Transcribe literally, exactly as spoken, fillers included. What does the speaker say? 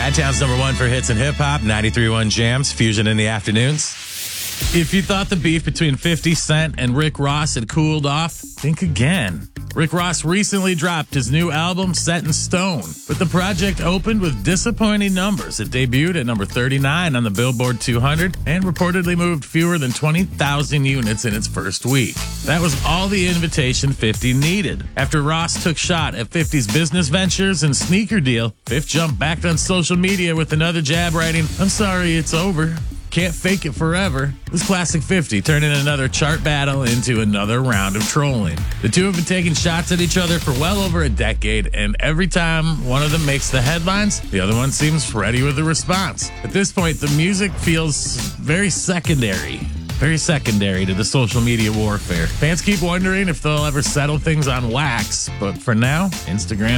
Madtown's number one for hits and hip hop, ninety-three point one Jams, Fusion in the afternoons. If you thought the beef between fifty Cent and Rick Ross had cooled off, think again. Rick Ross recently dropped his new album, Set in Stone, but the project opened with disappointing numbers. It debuted at number thirty-nine on the Billboard two hundred and reportedly moved fewer than twenty thousand units in its first week. That was all the invitation fifty needed. After Ross took shot at fifty's business ventures and sneaker deal, Fifth jumped back on social media with another jab writing, "I'm sorry, it's over. Can't fake it forever." This classic fifty turning another chart battle into another round of trolling. The two have been taking shots at each other for well over a decade, and every time one of them makes the headlines, the other one seems ready with a response. At this point, the music feels very secondary. Very secondary to the social media warfare. Fans keep wondering if they'll ever settle things on wax, but for now, Instagram